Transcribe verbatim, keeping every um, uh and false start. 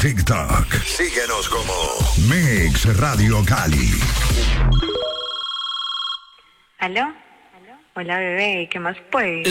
TikTok. Síguenos como Mix Radio Cali. ¿Aló? Hola, bebé, ¿qué más pues?